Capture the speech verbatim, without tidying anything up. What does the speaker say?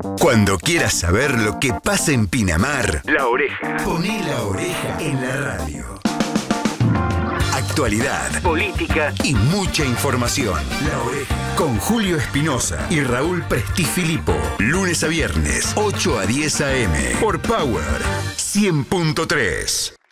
Cuando quieras saber lo que pasa en Pinamar, La Oreja. Poné La Oreja en la radio. Actualidad, política y mucha información. La Oreja. Con Julio Espinosa y Raúl Prestifilipo. Lunes a viernes, ocho a diez a eme. Por Power cien punto tres.